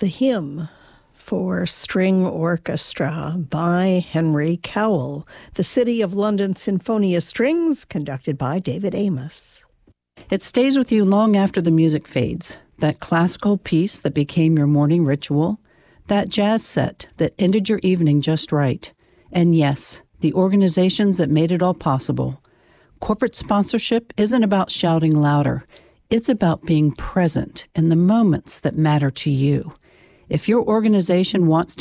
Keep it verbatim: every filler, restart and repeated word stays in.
The Hymn for String Orchestra by Henry Cowell, the City of London Sinfonia Strings, conducted by David Amos. It stays with you long after the music fades. That classical piece that became your morning ritual, that jazz set that ended your evening just right. And yes, the organizations that made it all possible. Corporate sponsorship isn't about shouting louder. It's about being present in the moments that matter to you. If your organization wants